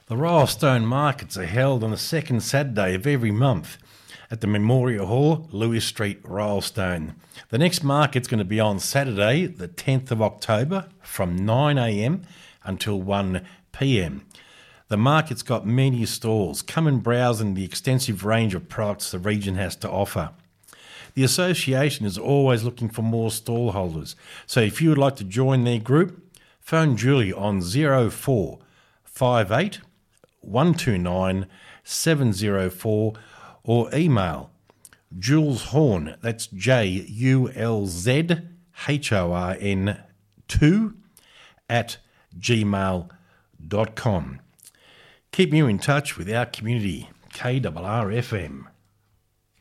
The Rylestone markets are held on the second Saturday of every month at the Memorial Hall, Lewis Street, Rylestone. The next market's going to be on Saturday, the 10th of October, from 9 a.m. until 1 p.m. The market's got many stalls. Come and browse in the extensive range of products the region has to offer. The association is always looking for more stall holders, so if you would like to join their group, phone Julie on 0458 129 704 or email Jules Horn, that's JULZHORN 2 at gmail.com. Keep you in touch with our community, KRRFM.